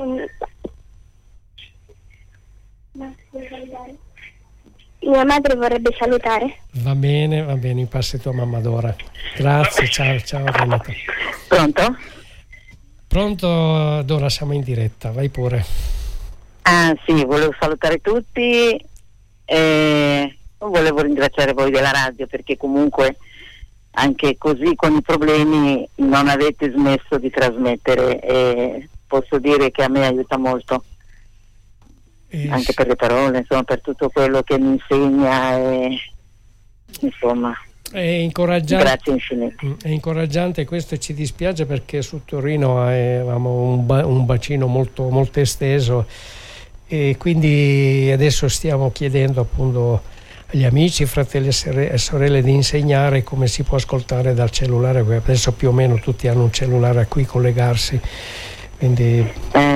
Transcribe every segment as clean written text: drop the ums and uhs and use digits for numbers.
Mia madre vorrebbe salutare. Va bene, mi passi tua mamma Dora. Grazie, ciao Renata. Pronto Dora, siamo in diretta, vai pure. Sì, volevo salutare tutti e volevo ringraziare voi della radio, perché comunque anche così con i problemi non avete smesso di trasmettere, e posso dire che a me aiuta molto, anche per le parole, insomma, per tutto quello che mi insegna, e insomma è incoraggiante. Grazie infinite. È incoraggiante questo, e ci dispiace perché su Torino avevamo un bacino molto, molto esteso, e quindi adesso stiamo chiedendo appunto agli amici, fratelli e sorelle di insegnare come si può ascoltare dal cellulare. Adesso più o meno tutti hanno un cellulare a cui collegarsi, quindi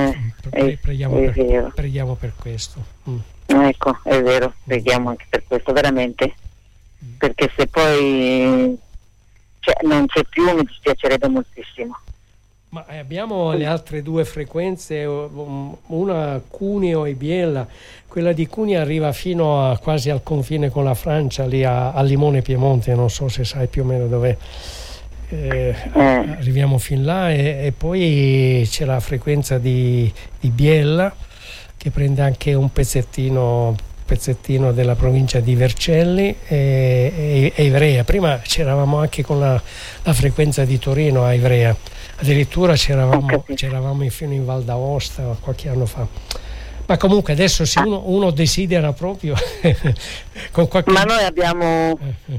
preghiamo per questo. Ecco, è vero, preghiamo anche per questo, veramente, perché se poi non c'è più mi dispiacerebbe moltissimo. Ma abbiamo le altre due frequenze, una Cuneo e Biella. Quella di Cuneo arriva fino quasi al confine con la Francia, lì a Limone Piemonte, non so se sai più o meno dov'è. Arriviamo fin là, e poi c'è la frequenza di Biella, che prende anche un pezzettino della provincia di Vercelli e Ivrea. Prima c'eravamo anche con la frequenza di Torino a Ivrea, addirittura c'eravamo fino in Val d'Aosta qualche anno fa. Ma comunque adesso se uno desidera proprio con qualche... Ma noi abbiamo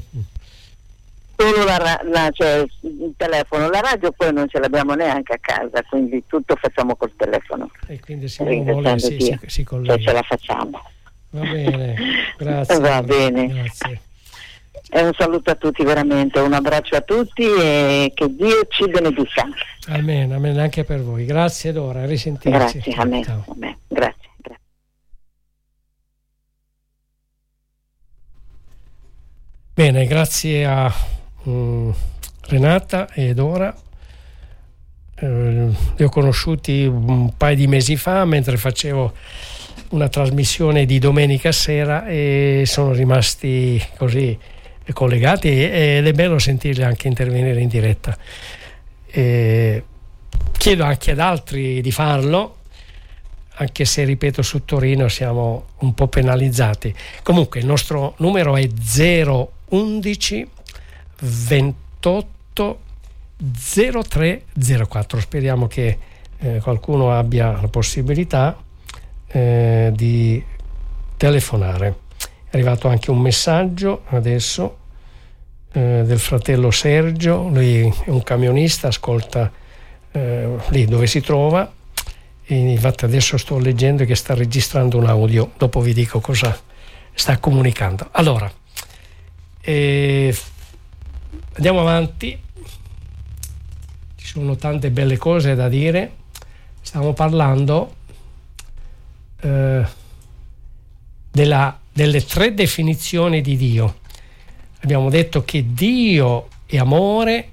solo cioè il telefono, la radio poi non ce l'abbiamo neanche a casa, quindi tutto facciamo col telefono, e quindi se uno vuole si collega, ce la facciamo. Va bene, grazie. Va bene. Grazie. E un saluto a tutti, veramente, un abbraccio a tutti, e che Dio ci benedica. Amen, anche per voi. Grazie Dora, a risentirci. Grazie, amen. Grazie. Bene, grazie a Renata e Dora. Li ho conosciuti un paio di mesi fa mentre facevo una trasmissione di domenica sera, e sono rimasti così collegati, ed è bello sentirli anche intervenire in diretta. Chiedo anche ad altri di farlo, anche se, ripeto, su Torino siamo un po' penalizzati. Comunque il nostro numero è 011 28 0304. Speriamo che qualcuno abbia la possibilità di telefonare. È arrivato anche un messaggio adesso del fratello Sergio, lui è un camionista, ascolta lì dove si trova, e infatti adesso sto leggendo che sta registrando un audio, dopo vi dico cosa sta comunicando. Allora andiamo avanti, ci sono tante belle cose da dire. Stiamo parlando delle tre definizioni di Dio. Abbiamo detto che Dio è amore,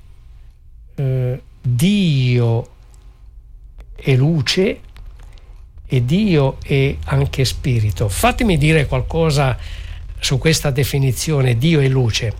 Dio è luce e Dio è anche spirito. Fatemi dire qualcosa su questa definizione Dio è luce.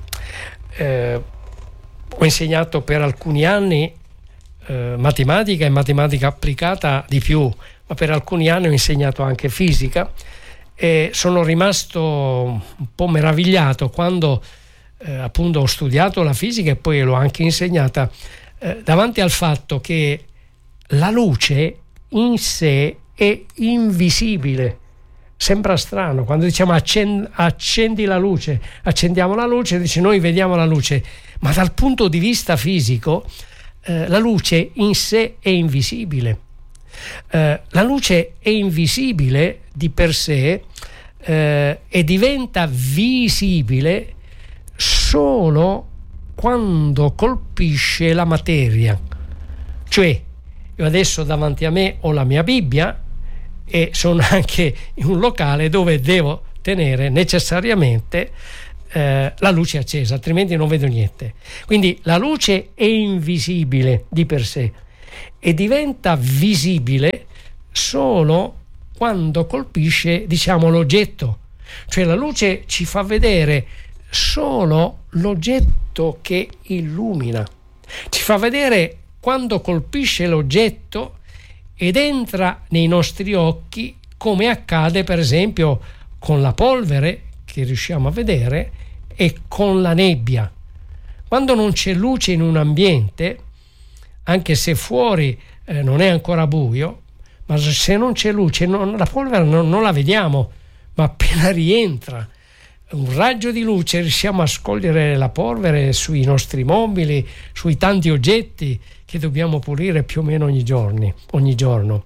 Ho insegnato per alcuni anni matematica e matematica applicata di più, ma per alcuni anni ho insegnato anche fisica, e sono rimasto un po' meravigliato quando appunto ho studiato la fisica e poi l'ho anche insegnata, davanti al fatto che la luce in sé è invisibile. Sembra strano quando diciamo accendi la luce, accendiamo la luce, dice noi vediamo la luce, ma dal punto di vista fisico la luce in sé è invisibile. La luce è invisibile di per sé e diventa visibile solo quando colpisce la materia. Cioè, io adesso davanti a me ho la mia Bibbia e sono anche in un locale dove devo tenere necessariamente la luce accesa, altrimenti non vedo niente. Quindi la luce è invisibile di per sé e diventa visibile solo quando colpisce, diciamo, l'oggetto. Cioè la luce ci fa vedere solo l'oggetto che illumina, ci fa vedere quando colpisce l'oggetto ed entra nei nostri occhi, come accade per esempio con la polvere che riusciamo a vedere e con la nebbia. Quando non c'è luce in un ambiente, anche se fuori non è ancora buio, ma se non c'è luce la polvere non la vediamo, ma appena rientra un raggio di luce riusciamo a scogliere la polvere sui nostri mobili, sui tanti oggetti che dobbiamo pulire più o meno ogni giorno.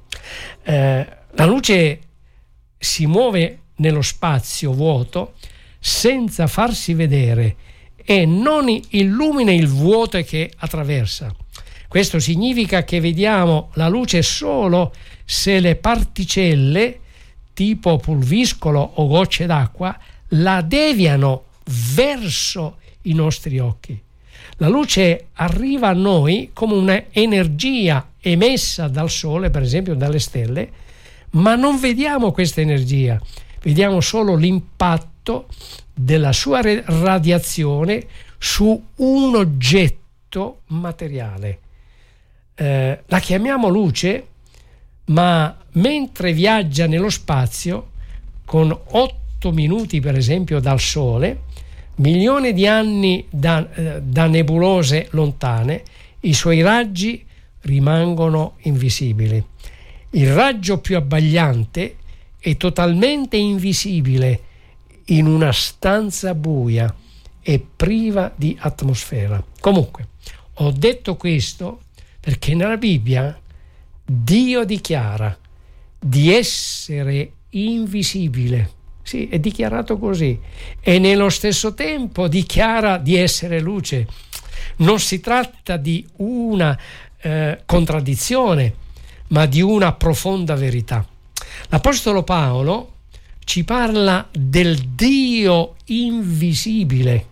La luce si muove nello spazio vuoto senza farsi vedere e non illumina il vuoto che attraversa. Questo significa che vediamo la luce solo se le particelle, tipo pulviscolo o gocce d'acqua, la deviano verso i nostri occhi. La luce arriva a noi come un'energia emessa dal sole, per esempio dalle stelle, ma non vediamo questa energia, vediamo solo l'impatto della sua radiazione su un oggetto materiale. La chiamiamo luce, ma mentre viaggia nello spazio con 8 minuti per esempio dal Sole, milioni di anni da nebulose lontane, i suoi raggi rimangono invisibili. Il raggio più abbagliante è totalmente invisibile in una stanza buia e priva di atmosfera. Comunque, ho detto questo perché nella Bibbia Dio dichiara di essere invisibile. Sì, è dichiarato così. E nello stesso tempo dichiara di essere luce. Non si tratta di una contraddizione, ma di una profonda verità. L'Apostolo Paolo ci parla del Dio invisibile.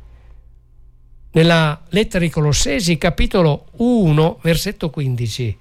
Nella lettera ai Colossesi, capitolo 1, versetto 15,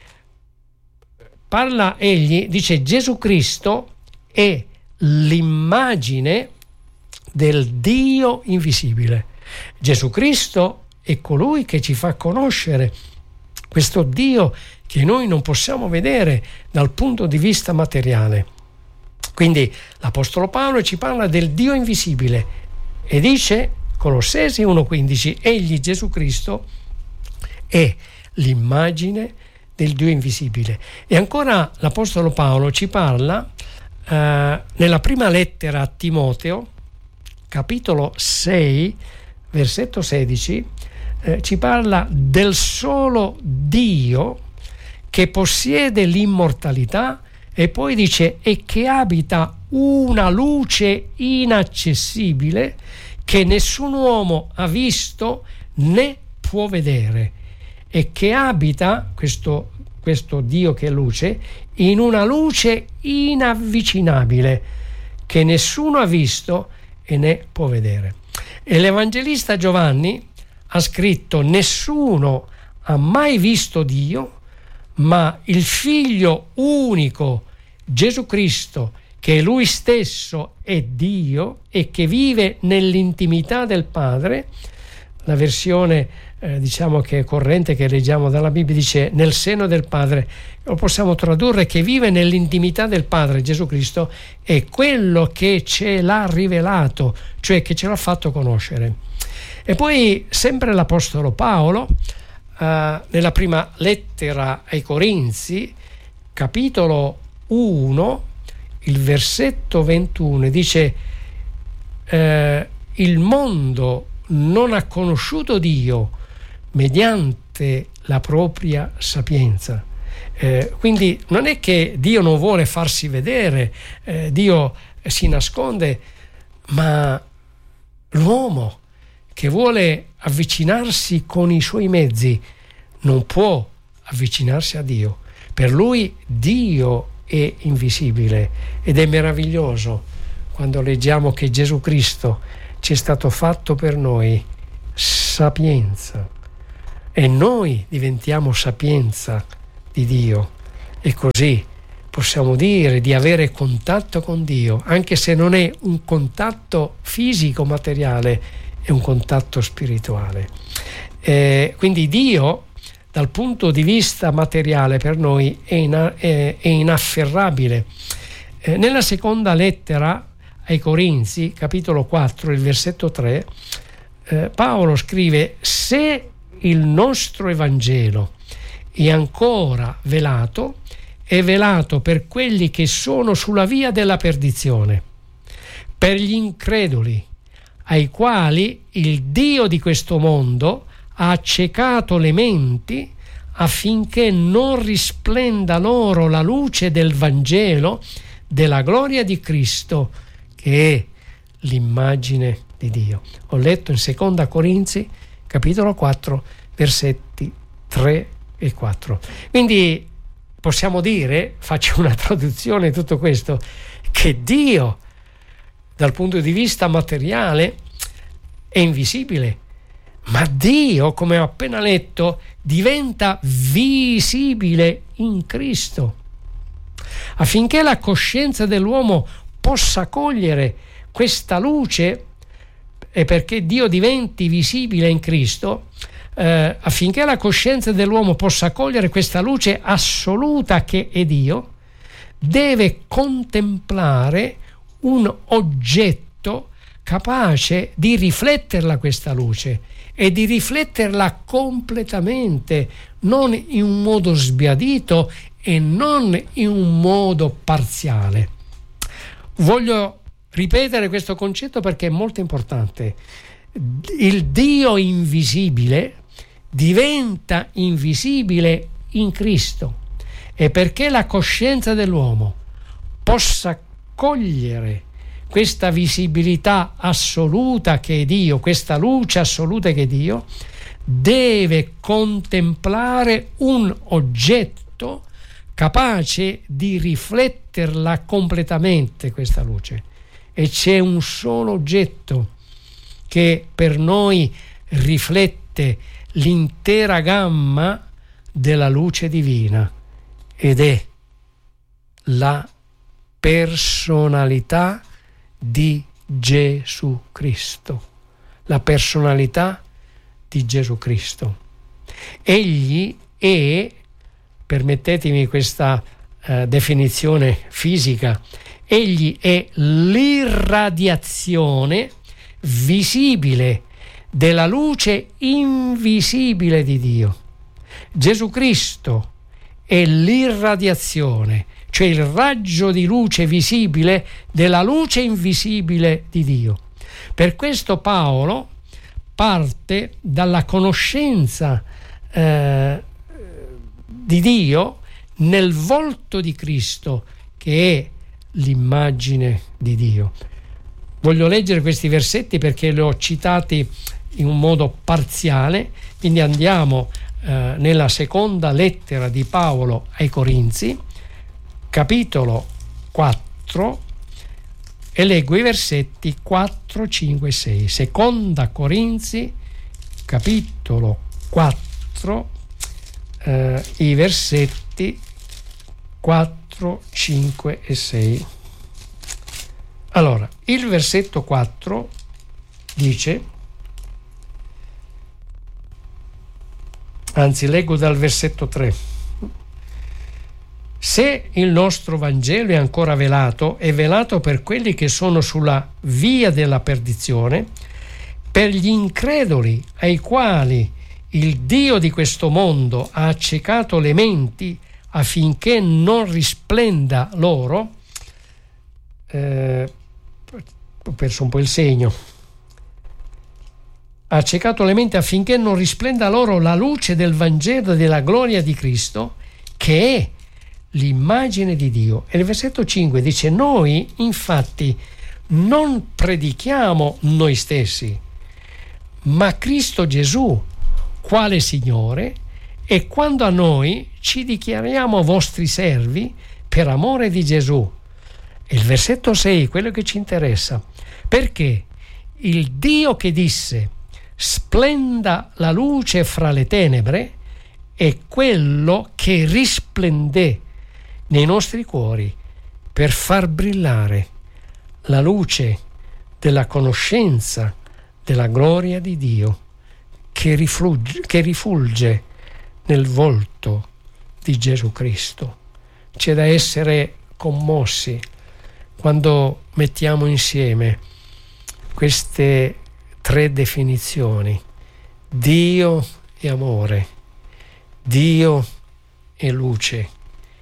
dice: Gesù Cristo è l'immagine del Dio invisibile. Gesù Cristo è colui che ci fa conoscere questo Dio che noi non possiamo vedere dal punto di vista materiale. Quindi l'Apostolo Paolo ci parla del Dio invisibile e dice, Colossesi 1,15, egli, Gesù Cristo, è l'immagine del Dio invisibile. E ancora l'Apostolo Paolo ci parla nella prima lettera a Timoteo, capitolo 6, versetto 16, ci parla del solo Dio che possiede l'immortalità e poi dice e che abita una luce inaccessibile che nessun uomo ha visto né può vedere, e che abita questo Dio che è luce in una luce inavvicinabile che nessuno ha visto e né può vedere. E l'Evangelista Giovanni ha scritto: nessuno ha mai visto Dio, ma il Figlio unico Gesù Cristo, che lui stesso è Dio e che vive nell'intimità del Padre. La versione diciamo che è corrente, che leggiamo dalla Bibbia, dice nel seno del Padre. Lo possiamo tradurre che vive nell'intimità del Padre. Gesù Cristo è quello che ce l'ha rivelato, cioè che ce l'ha fatto conoscere. E poi sempre l'Apostolo Paolo nella prima lettera ai Corinzi, capitolo 1, il versetto 21, dice il mondo non ha conosciuto Dio mediante la propria sapienza. Quindi non è che Dio non vuole farsi vedere, Dio si nasconde, ma l'uomo che vuole avvicinarsi con i suoi mezzi non può avvicinarsi a Dio. Per lui Dio è invisibile, ed è meraviglioso quando leggiamo che Gesù Cristo ci è stato fatto per noi sapienza e noi diventiamo sapienza di Dio, e così possiamo dire di avere contatto con Dio, anche se non è un contatto fisico, materiale, è un contatto spirituale. Quindi Dio, dal punto di vista materiale, per noi è inafferrabile. Nella seconda lettera ai Corinzi, capitolo 4, il versetto 3, Paolo scrive: se il nostro Evangelo è ancora velato, è velato per quelli che sono sulla via della perdizione, per gli increduli, ai quali il Dio di questo mondo ha accecato le menti affinché non risplenda loro la luce del Vangelo della gloria di Cristo, che è l'immagine di Dio. Ho letto in seconda Corinzi, capitolo 4, versetti 3 e 4. Quindi possiamo dire, faccio una traduzione di tutto questo, che Dio dal punto di vista materiale è invisibile, ma Dio, come ho appena letto, diventa visibile in Cristo, affinché la coscienza dell'uomo possa cogliere questa luce, e perché Dio diventi visibile in Cristo, affinché la coscienza dell'uomo possa cogliere questa luce assoluta che è Dio, deve contemplare un oggetto capace di rifletterla questa luce e di rifletterla completamente, non in un modo sbiadito e non in un modo parziale. Voglio ripetere questo concetto perché è molto importante. Il Dio invisibile diventa invisibile in Cristo, e perché la coscienza dell'uomo possa cogliere questa visibilità assoluta che è Dio, questa luce assoluta che è Dio, deve contemplare un oggetto capace di rifletterla completamente questa luce. E c'è un solo oggetto che per noi riflette l'intera gamma della luce divina, ed è la personalità di Gesù Cristo. La personalità di Gesù Cristo. Egli è, permettetemi questa definizione fisica, egli è l'irradiazione visibile della luce invisibile di Dio. Gesù Cristo è l'irradiazione, cioè il raggio di luce visibile della luce invisibile di Dio. Per questo Paolo parte dalla conoscenza di Dio nel volto di Cristo, che è l'immagine di Dio. Voglio leggere questi versetti perché li ho citati in un modo parziale, quindi andiamo nella seconda lettera di Paolo ai Corinzi, capitolo 4, e leggo i versetti 4, 5 e 6. Seconda Corinzi, capitolo 4, i versetti 4, 5 e 6. Allora, il versetto 4 dice, anzi leggo dal versetto 3: se il nostro Vangelo è ancora velato, è velato per quelli che sono sulla via della perdizione, per gli increduli ai quali il Dio di questo mondo ha accecato le menti affinché non risplenda loro. Ho perso un po' il segno. Ha accecato le menti affinché non risplenda loro la luce del Vangelo della gloria di Cristo, che è l'immagine di Dio. E il versetto 5 dice: noi infatti non predichiamo noi stessi, ma Cristo Gesù quale Signore, e quando a noi ci dichiariamo vostri servi per amore di Gesù. E il versetto 6, quello che ci interessa, perché il Dio che disse splenda la luce fra le tenebre è quello che risplendé nei nostri cuori per far brillare la luce della conoscenza della gloria di Dio che rifulge nel volto di Gesù Cristo. C'è da essere commossi quando mettiamo insieme queste tre definizioni: Dio è amore, Dio è luce,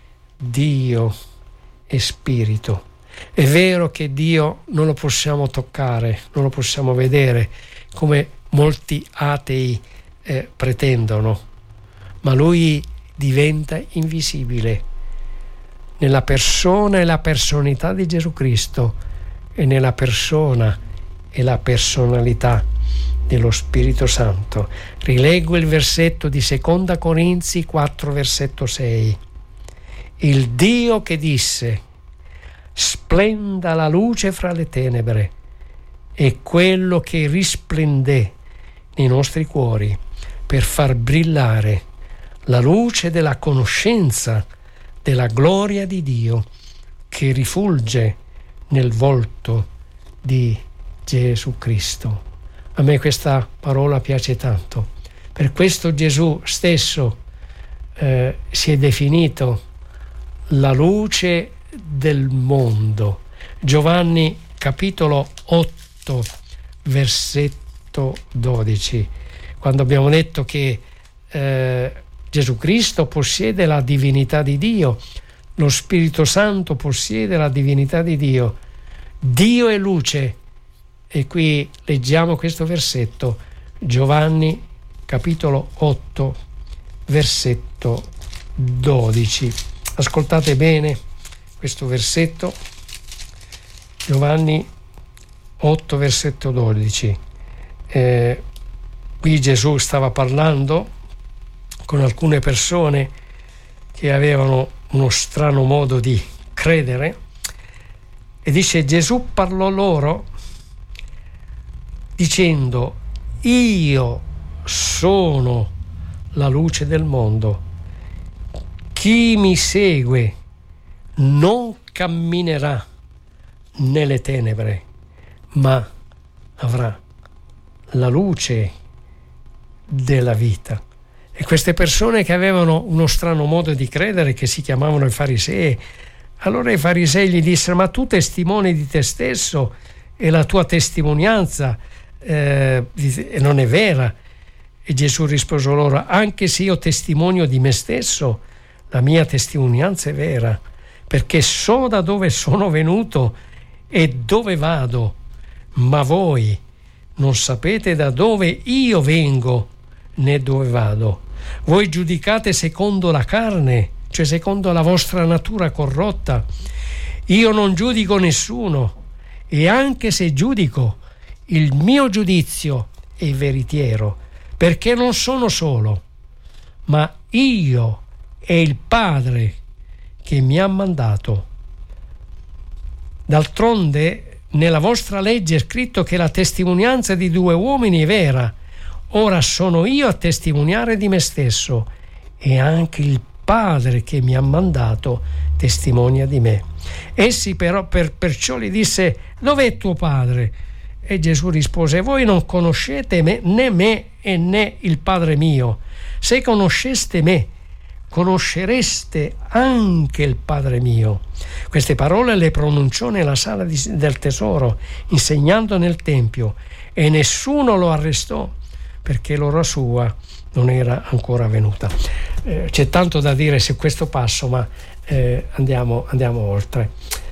Dio è spirito. È vero che Dio non lo possiamo toccare, non lo possiamo vedere come molti atei pretendono, ma Lui diventa invisibile nella persona e la personalità di Gesù Cristo e nella persona e la personalità dello Spirito Santo. Rileggo il versetto di 2 Corinzi 4, versetto 6. Il Dio che disse: splenda la luce fra le tenebre, è quello che risplendé nei nostri cuori per far brillare la luce della conoscenza della gloria di Dio che rifulge nel volto di Gesù Cristo. A me questa parola piace tanto. Per questo Gesù stesso si è definito la luce del mondo. Giovanni capitolo 8 versetto 12, quando abbiamo detto che Gesù Cristo possiede la divinità di Dio, lo Spirito Santo possiede la divinità di Dio, Dio è luce. E qui leggiamo questo versetto, Giovanni capitolo 8 versetto 12. Ascoltate bene questo versetto, Giovanni 8 versetto 12. Qui Gesù stava parlando con alcune persone che avevano uno strano modo di credere, e dice: Gesù parlò loro dicendo: io sono la luce del mondo, chi mi segue non camminerà nelle tenebre, ma avrà la luce della vita. E queste persone che avevano uno strano modo di credere, che si chiamavano i farisei, allora i farisei gli dissero: ma tu testimoni di te stesso e la tua testimonianza non è vera. E Gesù rispose loro: anche se io testimonio di me stesso, la mia testimonianza è vera, perché so da dove sono venuto e dove vado, ma voi non sapete da dove io vengo né dove vado. Voi giudicate secondo la carne, cioè secondo la vostra natura corrotta. Io non giudico nessuno, e anche se giudico, il mio giudizio è veritiero, perché non sono solo, ma io e il Padre che mi ha mandato. D'altronde nella vostra legge è scritto che la testimonianza di due uomini è vera. Ora sono io a testimoniare di me stesso, e anche il Padre che mi ha mandato testimonia di me. Essi però perciò gli disse: dov'è tuo Padre? E Gesù rispose: voi non conoscete me, né me e né il Padre mio. Se conosceste me, conoscereste anche il Padre mio. Queste parole le pronunciò nella sala del tesoro, insegnando nel tempio, e nessuno lo arrestò, perché l'ora sua non era ancora venuta. C'è tanto da dire su questo passo, ma andiamo oltre.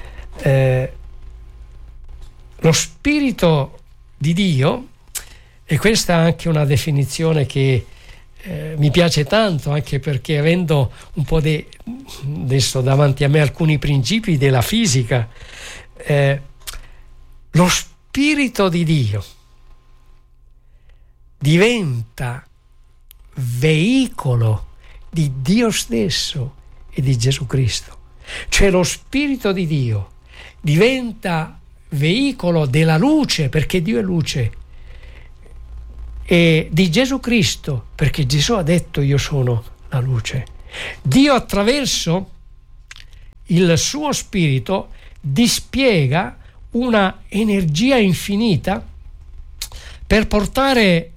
Lo Spirito di Dio, e questa è anche una definizione che mi piace tanto, anche perché avendo un po' adesso davanti a me alcuni principi della fisica, lo Spirito di Dio diventa veicolo di Dio stesso e di Gesù Cristo. Cioè lo Spirito di Dio diventa veicolo della luce, perché Dio è luce, e di Gesù Cristo, perché Gesù ha detto: io sono la luce. Dio attraverso il suo spirito dispiega una energia infinita per portare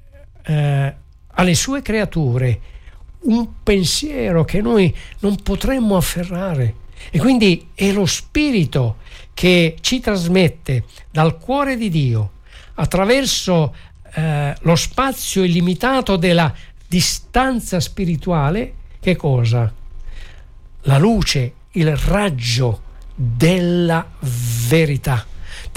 alle sue creature un pensiero che noi non potremmo afferrare. E quindi è lo spirito che ci trasmette dal cuore di Dio, attraverso lo spazio illimitato della distanza spirituale, che cosa? La luce, il raggio della verità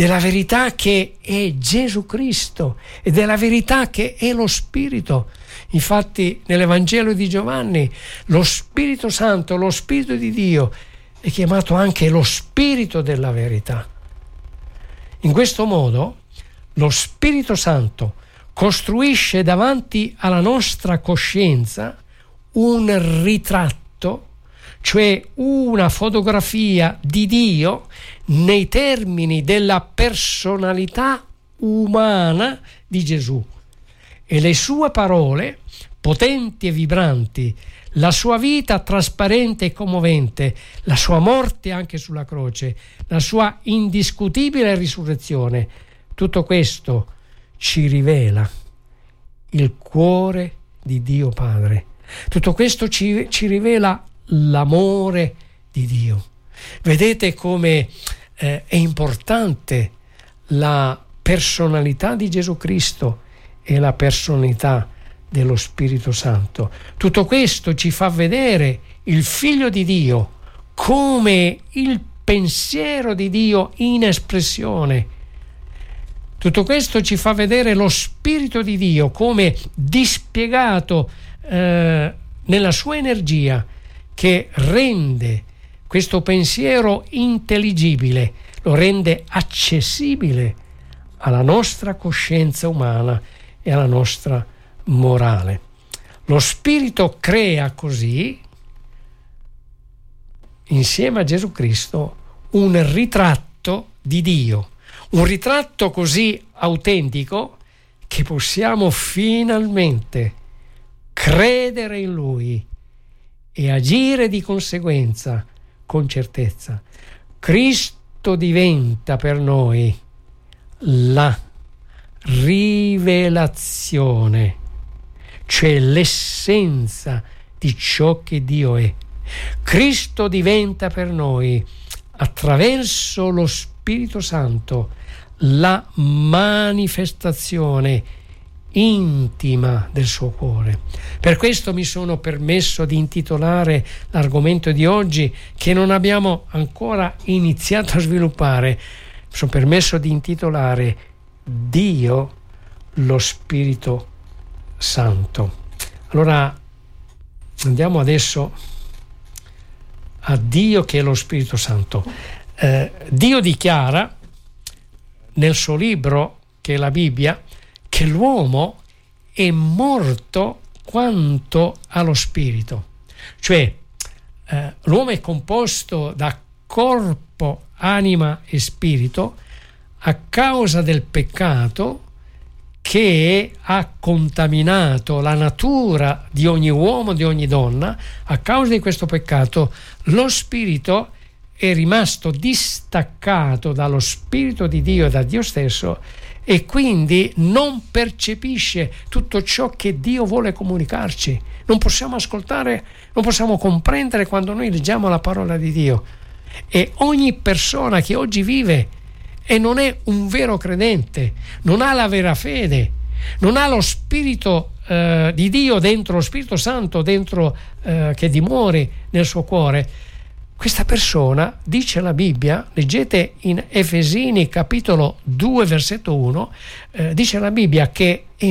che è Gesù Cristo e della verità che è lo Spirito. Infatti nell'Evangelo di Giovanni lo Spirito Santo, lo Spirito di Dio, è chiamato anche lo Spirito della verità. In questo modo lo Spirito Santo costruisce davanti alla nostra coscienza un ritratto, cioè una fotografia di Dio nei termini della personalità umana di Gesù, e le sue parole potenti e vibranti, la sua vita trasparente e commovente, la sua morte anche sulla croce, la sua indiscutibile risurrezione, tutto questo ci rivela il cuore di Dio Padre. Tutto questo ci rivela l'amore di Dio. Vedete come è importante la personalità di Gesù Cristo e la personalità dello Spirito Santo. Tutto questo ci fa vedere il Figlio di Dio come il pensiero di Dio in espressione. Tutto questo ci fa vedere lo Spirito di Dio come dispiegato nella sua energia, che rende questo pensiero intelligibile, lo rende accessibile alla nostra coscienza umana e alla nostra morale. Lo Spirito crea così, insieme a Gesù Cristo, un ritratto di Dio, un ritratto così autentico che possiamo finalmente credere in Lui e agire di conseguenza con certezza. Cristo diventa per noi la rivelazione, cioè l'essenza di ciò che Dio è. Cristo diventa per noi, attraverso lo Spirito Santo, la manifestazione intima del suo cuore. Per questo mi sono permesso di intitolare l'argomento di oggi, che non abbiamo ancora iniziato a sviluppare, mi sono permesso di intitolare Dio lo Spirito Santo. Allora andiamo adesso a Dio che è lo Spirito Santo. Dio dichiara nel suo libro, che è la Bibbia, che l'uomo è morto quanto allo spirito, cioè l'uomo è composto da corpo, anima e spirito a causa del peccato che ha contaminato la natura di ogni uomo, di ogni donna. A causa di questo peccato lo spirito è rimasto distaccato dallo Spirito di Dio e da Dio stesso, e quindi non percepisce tutto ciò che Dio vuole comunicarci. Non possiamo ascoltare, non possiamo comprendere quando noi leggiamo la parola di Dio. E ogni persona che oggi vive e non è un vero credente, non ha la vera fede, non ha lo Spirito di Dio dentro, lo Spirito Santo dentro, che dimori nel suo cuore, questa persona, dice la Bibbia, leggete in Efesini capitolo 2 versetto 1, dice la Bibbia che è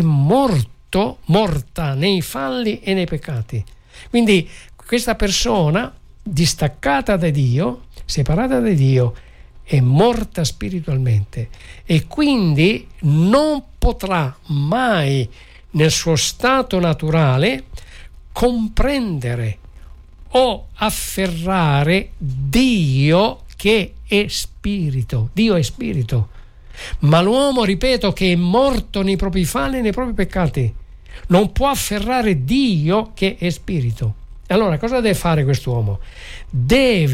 morta nei falli e nei peccati. Quindi questa persona, distaccata da Dio, separata da Dio, è morta spiritualmente, e quindi non potrà mai nel suo stato naturale comprendere o afferrare Dio che è spirito. Dio è spirito, ma l'uomo, ripeto, che è morto nei propri falli e nei propri peccati, non può afferrare Dio che è spirito. Allora cosa deve fare quest'uomo? Deve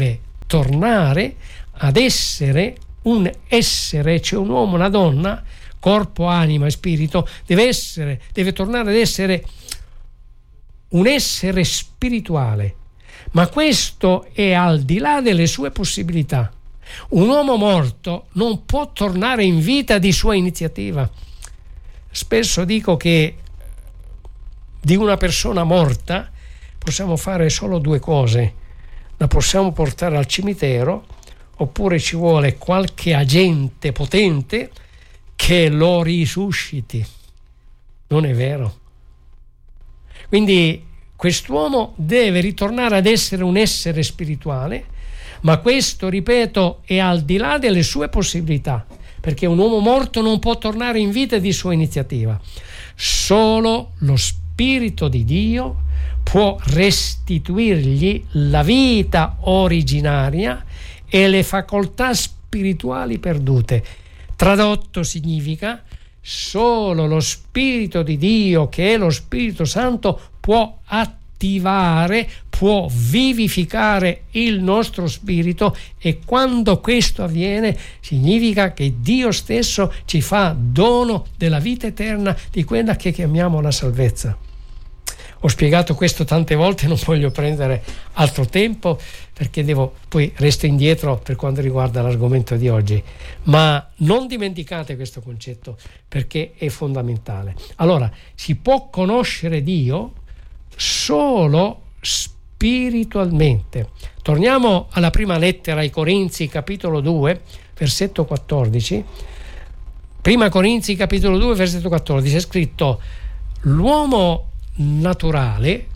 tornare ad essere un essere, cioè un uomo, una donna, corpo, anima e spirito, deve tornare ad essere un essere spirituale. Ma questo è al di là delle sue possibilità. Un uomo morto non può tornare in vita di sua iniziativa. Spesso dico che di una persona morta possiamo fare solo due cose: la possiamo portare al cimitero, oppure ci vuole qualche agente potente che lo risusciti. Non è vero? Quindi quest'uomo deve ritornare ad essere un essere spirituale, ma questo, ripeto, è al di là delle sue possibilità, perché un uomo morto non può tornare in vita di sua iniziativa. Solo lo Spirito di Dio può restituirgli la vita originaria e le facoltà spirituali perdute. Tradotto significa: solo lo Spirito di Dio, che è lo Spirito Santo, può attivare, può vivificare il nostro spirito, e quando questo avviene significa che Dio stesso ci fa dono della vita eterna, di quella che chiamiamo la salvezza. Ho spiegato questo tante volte, non voglio prendere altro tempo perché poi resto indietro per quanto riguarda l'argomento di oggi, ma non dimenticate questo concetto perché è fondamentale. Allora, si può conoscere Dio solo spiritualmente. Torniamo alla prima lettera ai Corinzi, capitolo 2, versetto 14. Prima Corinzi, capitolo 2, versetto 14, è scritto: l'uomo naturale,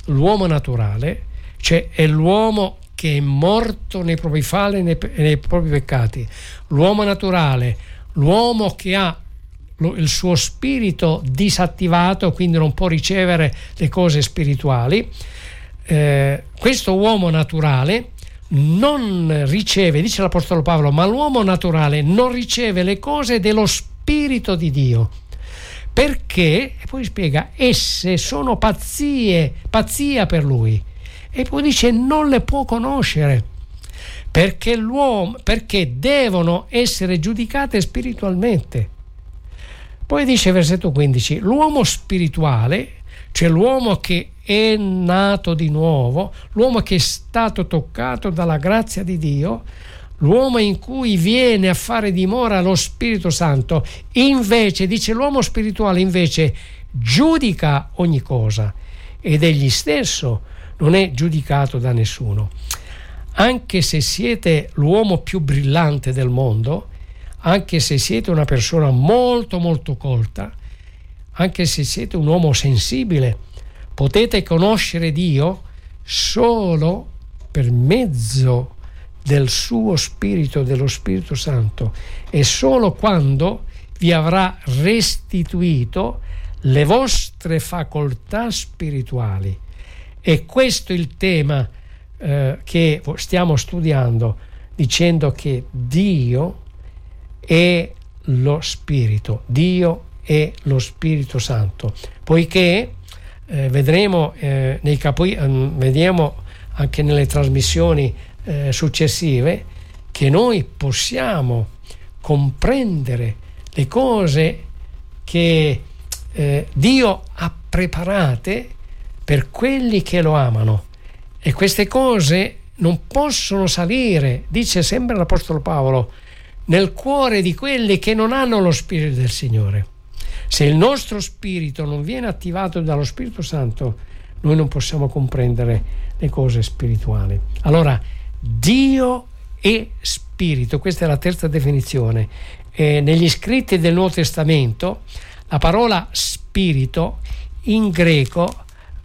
cioè è l'uomo che è morto nei propri falli e nei propri peccati, l'uomo naturale, l'uomo che ha il suo spirito disattivato, quindi non può ricevere le cose spirituali. Questo uomo naturale non riceve, dice l'Apostolo Paolo, ma l'uomo naturale non riceve le cose dello Spirito di Dio, perché, e poi spiega, esse sono pazzia per lui, e poi dice non le può conoscere perché devono essere giudicate spiritualmente. Poi dice versetto 15: l'uomo spirituale, cioè l'uomo che è nato di nuovo, l'uomo che è stato toccato dalla grazia di Dio, l'uomo in cui viene a fare dimora lo Spirito Santo, invece, dice, l'uomo spirituale invece giudica ogni cosa, ed egli stesso non è giudicato da nessuno. Anche se siete l'uomo più brillante del mondo, anche se siete una persona molto molto colta, anche se siete un uomo sensibile, potete conoscere Dio solo per mezzo del suo Spirito, dello Spirito Santo, e solo quando vi avrà restituito le vostre facoltà spirituali. E questo è il tema che stiamo studiando, dicendo che Dio è lo Spirito, Dio è lo Spirito Santo, poiché vedremo vediamo anche nelle trasmissioni successive che noi possiamo comprendere le cose che Dio ha preparate per quelli che lo amano, e queste cose non possono salire, dice sempre l'Apostolo Paolo, nel cuore di quelli che non hanno lo Spirito del Signore. Se il nostro spirito non viene attivato dallo Spirito Santo, noi non possiamo comprendere le cose spirituali. Allora, Dio è spirito, questa è la terza definizione. Negli scritti del Nuovo Testamento la parola spirito in greco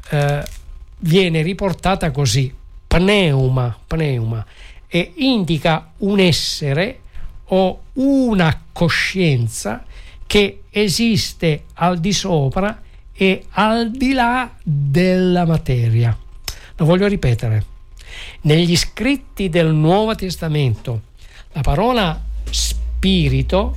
viene riportata così: pneuma, e indica un essere o una coscienza che esiste al di sopra e al di là della materia. Lo voglio ripetere: negli scritti del Nuovo Testamento la parola spirito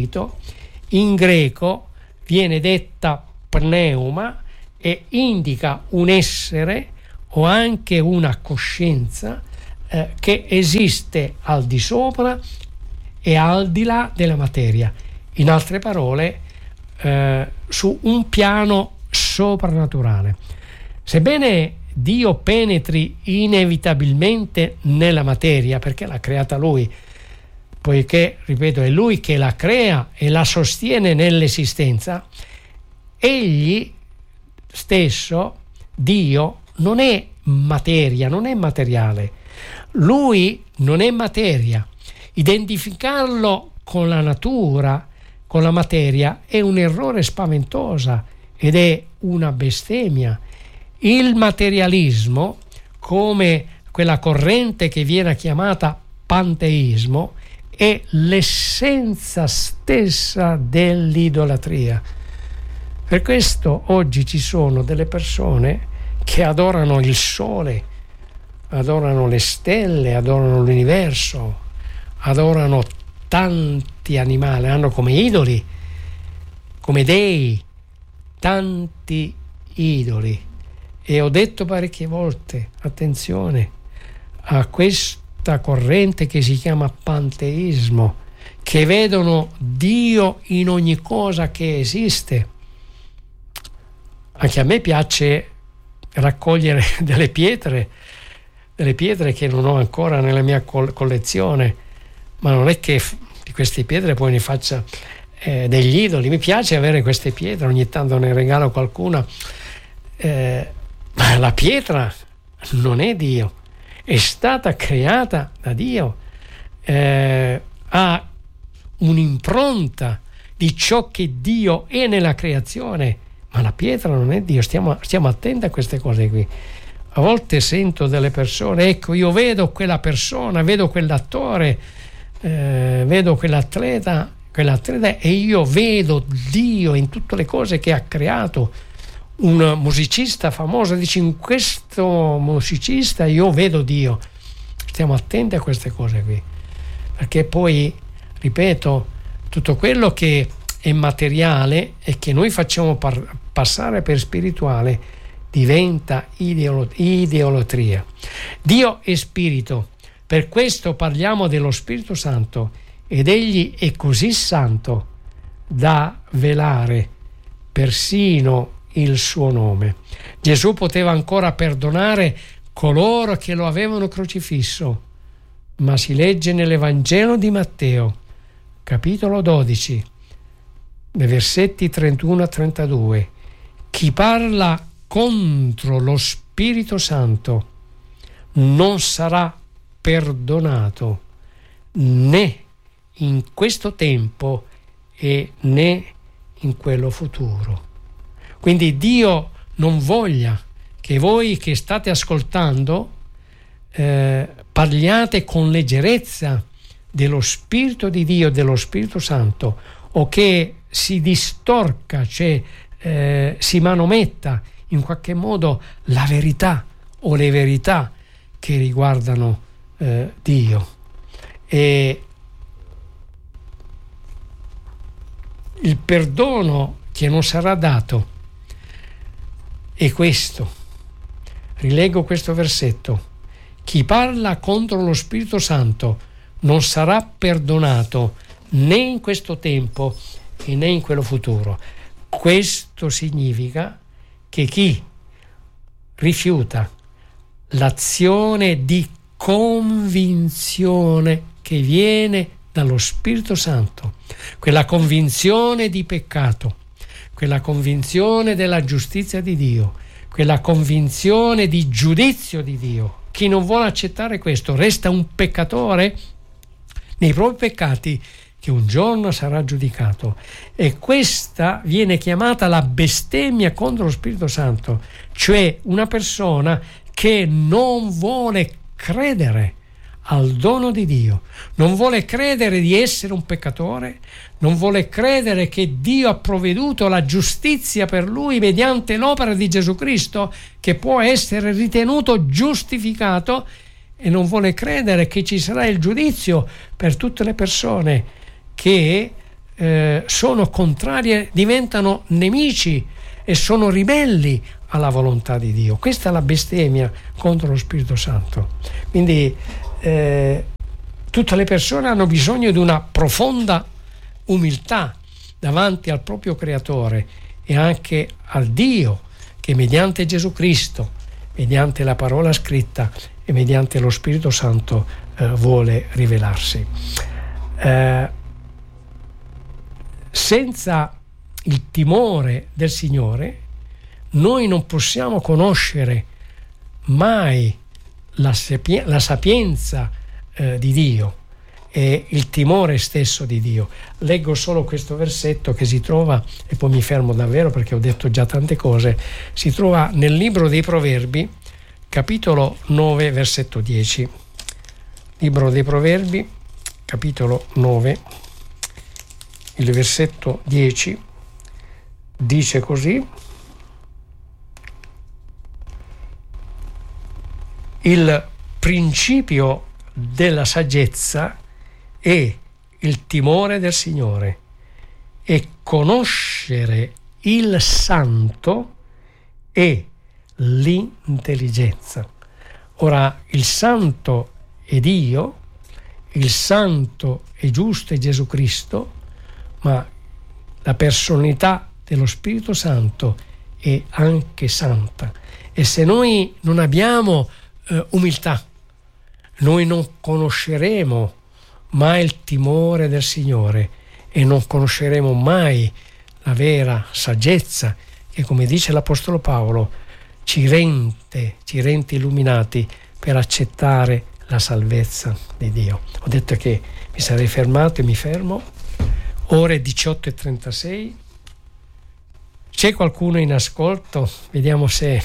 in greco viene detta pneuma e indica un essere o anche una coscienza che esiste al di sopra e al di là della materia, in altre parole su un piano soprannaturale. Sebbene Dio penetri inevitabilmente nella materia, perché l'ha creata Lui, poiché, ripeto, è Lui che la crea e la sostiene nell'esistenza, Egli stesso, Dio, non è materia, non è materiale. Lui non è materia. Identificarlo con la natura, con la materia, è un errore spaventoso ed è una bestemmia. Il materialismo, come quella corrente che viene chiamata panteismo, è l'essenza stessa dell'idolatria. Per questo oggi ci sono delle persone che adorano il sole, adorano le stelle, adorano l'universo, adorano tanti animali, hanno come idoli, come dei, tanti idoli. E ho detto parecchie volte, attenzione a questa corrente che si chiama panteismo, che vedono Dio in ogni cosa che esiste. Anche a me piace raccogliere delle pietre che non ho ancora nella mia collezione, ma non è che di queste pietre poi ne faccia degli idoli. Mi piace avere queste pietre, ogni tanto ne regalo qualcuna, ma la pietra non è Dio, è stata creata da Dio, ha un'impronta di ciò che Dio è nella creazione, ma la pietra non è Dio. Stiamo attenti a queste cose qui. A volte sento delle persone, ecco, io vedo quella persona, vedo quell'attore, vedo quell'atleta e io vedo Dio in tutte le cose che ha creato. Un musicista famoso dice: in questo musicista io vedo Dio. Stiamo attenti a queste cose qui, perché poi, ripeto, tutto quello che è materiale e che noi facciamo passare per spirituale diventa idolatria. Dio è spirito, per questo parliamo dello Spirito Santo, ed egli è così santo da velare persino il suo nome. Gesù poteva ancora perdonare coloro che lo avevano crocifisso, ma si legge nell'Evangelo di Matteo, capitolo 12, nei versetti 31 a 32: chi parla contro lo Spirito Santo non sarà perdonato né in questo tempo e né in quello futuro. Quindi Dio non voglia che voi che state ascoltando parliate con leggerezza dello Spirito di Dio, dello Spirito Santo, o che si distorca, cioè si manometta in qualche modo la verità o le verità che riguardano Dio. E il perdono che non sarà dato è questo. Rileggo questo versetto: chi parla contro lo Spirito Santo non sarà perdonato né in questo tempo e né in quello futuro. Questo significa che chi rifiuta l'azione di convinzione che viene dallo Spirito Santo, quella convinzione di peccato, quella convinzione della giustizia di Dio, quella convinzione di giudizio di Dio, chi non vuole accettare questo resta un peccatore nei propri peccati, che un giorno sarà giudicato. E questa viene chiamata la bestemmia contro lo Spirito Santo, cioè una persona che non vuole credere al dono di Dio, non vuole credere di essere un peccatore, non vuole credere che Dio ha provveduto la giustizia per lui mediante l'opera di Gesù Cristo, che può essere ritenuto giustificato, e non vuole credere che ci sarà il giudizio per tutte le persone che sono contrarie, diventano nemici e sono ribelli alla volontà di Dio. Questa è la bestemmia contro lo Spirito Santo. Quindi tutte le persone hanno bisogno di una profonda umiltà davanti al proprio Creatore e anche al Dio che mediante Gesù Cristo, mediante la parola scritta e mediante lo Spirito Santo vuole rivelarsi. Senza il timore del Signore noi non possiamo conoscere mai la sapienza di Dio e il timore stesso di Dio. Leggo solo questo versetto che si trova, e poi mi fermo davvero perché ho detto già tante cose, si trova nel libro dei Proverbi, capitolo 9, versetto 10. Libro dei Proverbi, capitolo 9, il versetto 10, dice così: il principio della saggezza è il timore del Signore, e conoscere il santo è l'intelligenza. Ora, il santo è Dio, il santo è giusto, è Gesù Cristo, ma la personalità dello Spirito Santo è anche santa. E se noi non abbiamo umiltà, noi non conosceremo mai il timore del Signore e non conosceremo mai la vera saggezza che, come dice l'Apostolo Paolo, ci rende illuminati per accettare la salvezza di Dio. Ho detto che mi sarei fermato e mi fermo. Ore 18:36. C'è qualcuno in ascolto? Vediamo se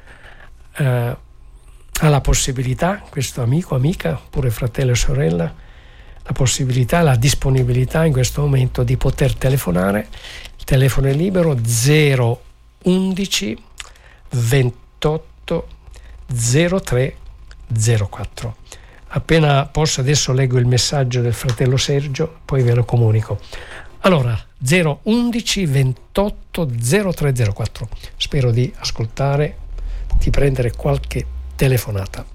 ha la possibilità, questo amico, amica, pure fratello e sorella, la possibilità, la disponibilità in questo momento di poter telefonare. Il telefono è libero, 011 28 03 04. Appena posso adesso leggo il messaggio del fratello Sergio, poi ve lo comunico. Allora, 011 28 03 04. Spero di ascoltare, di prendere qualche telefonata.